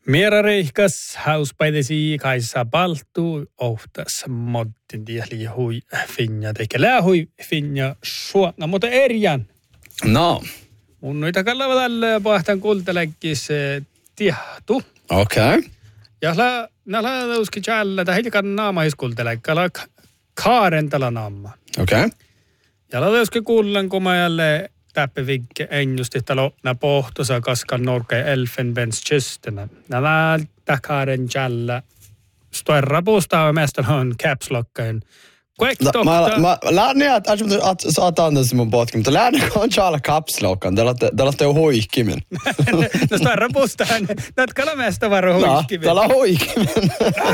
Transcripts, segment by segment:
Mera reihkas hauspäidesi kaisa paltu ohtas modtin tieli hui finja teikä lähui finja suona mutta erjan. No. Mun noita kallava tällä pahtan kultalekkis tiehtu. Okei. Okay. Ja nala uski challa ta hitkan naama hiskultelekkala kaaren tala naama. Okei. Okay. Ja la uski kuullan komajalle täppivikke enjusti talo na pohtosa kaskan norke elfenbenskystena. Nala takaren challa stoerra puustaa mestan on caps lockeen. Mä lähden att saat antaa mun potkin, mutta lähden on challa caps lockan. Te olette jo huihkimin. No stoerra puustaa nat kalamesta varo huihkimin. Täällä on huihkimin.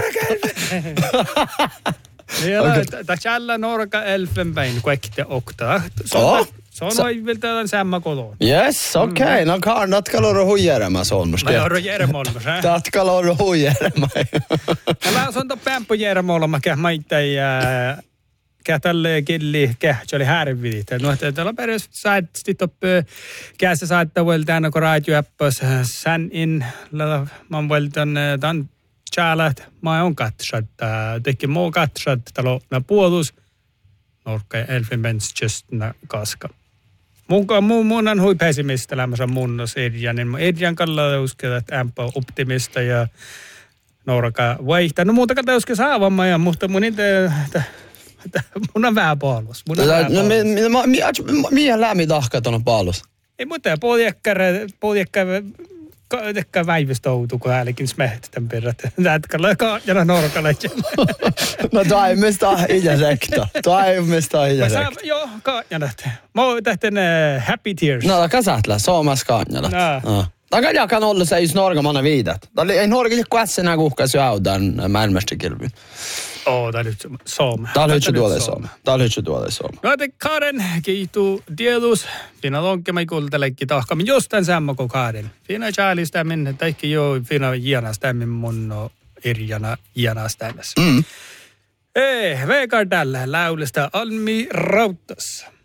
Ta challa norka elfenbein kuekte okta. Se on oikeastaan samma kolon. Yes, okei. No kannat kalor huijerema sonmusta. Mä oon jeremolma, sä? Taat kalor huijerema. Mä on to pämpö jeremolma, käh maittai tälle killi kähtsä oli härvidit. No, että tällä peräs saattit oppe kässä saattaa vueltaan, kun raadioäppäs sän in, man vueltaan tämän tjäälat, mä oon katsat, teki muu katsat, talo na puolus, norka elfenbenskystna kaska. Mun on hui pessimistä lämmössä munnos Erjanin. Erjan kalla uskella, että ämpä optimista ja norka vaihtaa. No muuta kalla uskella saavamma ja mutta mun mun on vähän paalus. Mihin lämmin tahkat on paalus? Ei muuta, puoliekkä väivistä outu, kun äälikin smehti tämän perät. Tätkalla kaajana norkalle. No taimista ija sekta. Joo, kaajana. Mä oon tähten happy tears. No, kasatla, soomas kaajana. Taka jakan olla se just norgamanna viidat. Ei norga kuätsenä kuhkas jo audan maailmastikilpin. Tää nyt sooma. Tää lyhtsä tuolle sooma. No te Karen, kiituu tiedus. Fina lonkkema kuultelekki tahkamin jostain samma kuin Karen. Fina chaalistämin, taikki joo, fina jianastämin mun Erjana jianastämässä. Veikar tällä laulista Almi Rauttas.